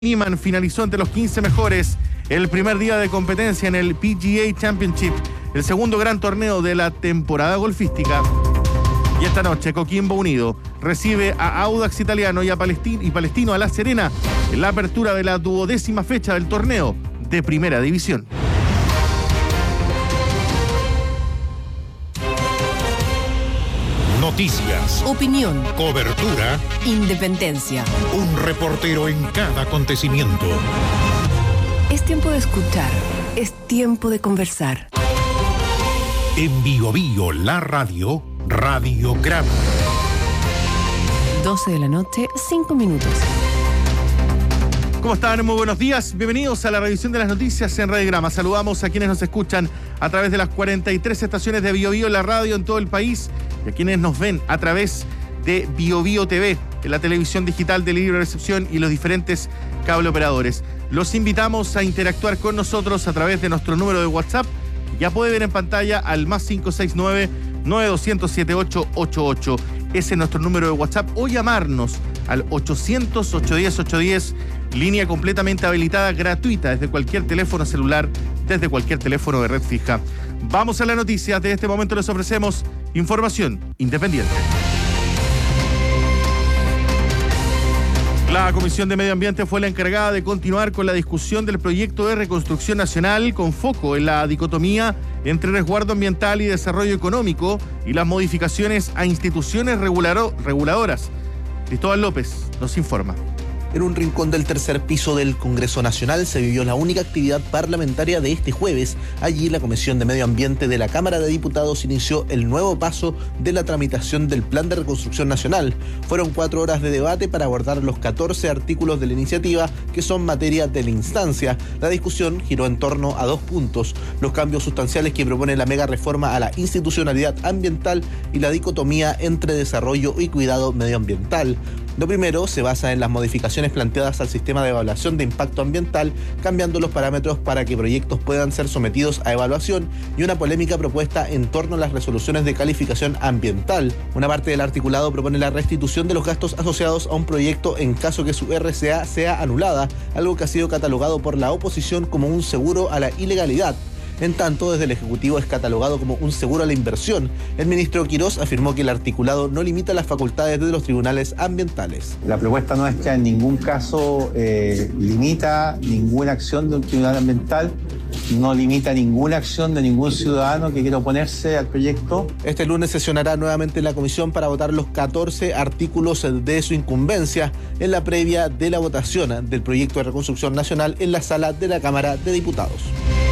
Niemann finalizó entre los 15 mejores el primer día de competencia en el PGA Championship, el segundo gran torneo de la temporada golfística. Y esta noche Coquimbo Unido recibe a Audax Italiano y Palestino a La Serena en la apertura de la 12ª fecha del torneo de Primera División. Noticias, opinión, cobertura, independencia. Un reportero en cada acontecimiento. Es tiempo de escuchar, es tiempo de conversar. En Bio Bio, la radio, Radiograma. 12 de la noche, 5 minutos. ¿Cómo están? Muy buenos días. Bienvenidos a la revisión de las noticias en Radiograma. Saludamos a quienes nos escuchan a través de las 43 estaciones de Bio Bio, la radio en todo el país, y a quienes nos ven a través de Bio Bio TV, en la televisión digital de libre recepción y los diferentes cable operadores. Los invitamos a interactuar con nosotros a través de nuestro número de WhatsApp. Ya puede ver en pantalla al más 569-9200-7888. Ese es nuestro número de WhatsApp. O llamarnos al 800-810-810, línea completamente habilitada, gratuita, desde cualquier teléfono celular, desde cualquier teléfono de red fija. Vamos a las noticias. De este momento les ofrecemos información independiente. La Comisión de Medio Ambiente fue la encargada de continuar con la discusión del proyecto de reconstrucción nacional con foco en la dicotomía entre resguardo ambiental y desarrollo económico y las modificaciones a instituciones reguladoras. Cristóbal López nos informa. En un rincón del tercer piso del Congreso Nacional se vivió la única actividad parlamentaria de este jueves. Allí la Comisión de Medio Ambiente de la Cámara de Diputados inició el nuevo paso de la tramitación del Plan de Reconstrucción Nacional. Fueron 4 horas de debate para abordar los 14 artículos de la iniciativa que son materia de la instancia. La discusión giró en torno a 2 puntos: los cambios sustanciales que propone la mega reforma a la institucionalidad ambiental y la dicotomía entre desarrollo y cuidado medioambiental. Lo primero se basa en las modificaciones planteadas al sistema de evaluación de impacto ambiental, cambiando los parámetros para que proyectos puedan ser sometidos a evaluación, y una polémica propuesta en torno a las resoluciones de calificación ambiental. Una parte del articulado propone la restitución de los gastos asociados a un proyecto en caso que su RCA sea anulada, algo que ha sido catalogado por la oposición como un seguro a la ilegalidad. En tanto, desde el Ejecutivo es catalogado como un seguro a la inversión. El ministro Quirós afirmó que el articulado no limita las facultades de los tribunales ambientales. La propuesta nuestra en ningún caso limita ninguna acción de un tribunal ambiental, no limita ninguna acción de ningún ciudadano que quiera oponerse al proyecto. Este lunes sesionará nuevamente la comisión para votar los 14 artículos de su incumbencia en la previa de la votación del proyecto de reconstrucción nacional en la sala de la Cámara de Diputados.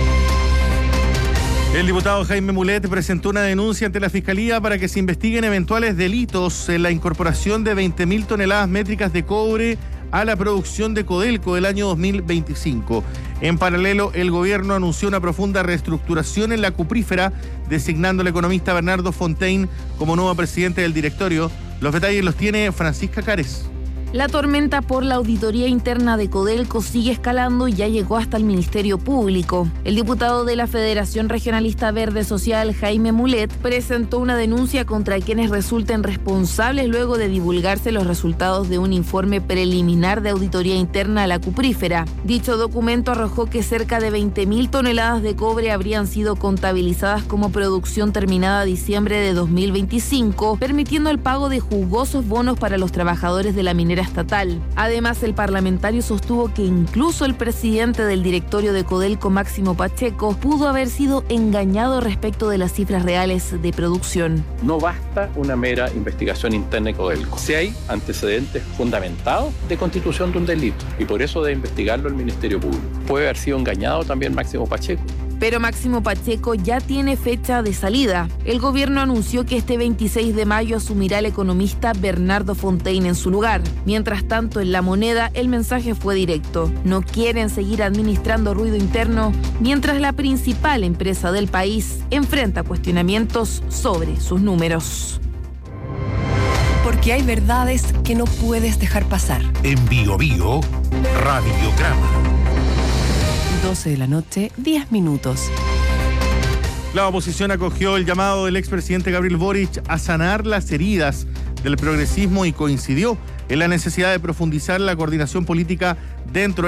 El diputado Jaime Mulet presentó una denuncia ante la Fiscalía para que se investiguen eventuales delitos en la incorporación de 20.000 toneladas métricas de cobre a la producción de Codelco del año 2025. En paralelo, el gobierno anunció una profunda reestructuración en la cuprífera, designando al economista Bernardo Fontaine como nuevo presidente del directorio. Los detalles los tiene Francisca Cares. La tormenta por la auditoría interna de Codelco sigue escalando y ya llegó hasta el Ministerio Público. El diputado de la Federación Regionalista Verde Social, Jaime Mulet, presentó una denuncia contra quienes resulten responsables luego de divulgarse los resultados de un informe preliminar de auditoría interna a la cuprífera. Dicho documento arrojó que cerca de 20.000 toneladas de cobre habrían sido contabilizadas como producción terminada a diciembre de 2025, permitiendo el pago de jugosos bonos para los trabajadores de la minera estatal. Además, el parlamentario sostuvo que incluso el presidente del directorio de Codelco, Máximo Pacheco, pudo haber sido engañado respecto de las cifras reales de producción. No basta una mera investigación interna de Codelco. Si hay antecedentes fundamentados de constitución de un delito, y por eso debe investigarlo el Ministerio Público. Puede haber sido engañado también Máximo Pacheco. Pero Máximo Pacheco ya tiene fecha de salida. El gobierno anunció que este 26 de mayo asumirá el economista Bernardo Fontaine en su lugar. Mientras tanto, en La Moneda, el mensaje fue directo. No quieren seguir administrando ruido interno mientras la principal empresa del país enfrenta cuestionamientos sobre sus números. Porque hay verdades que no puedes dejar pasar. En Bio Bio, Radiograma. 12 de la noche, 10 minutos. La oposición acogió el llamado del expresidente Gabriel Boric a sanar las heridas del progresismo y coincidió en la necesidad de profundizar la coordinación política dentro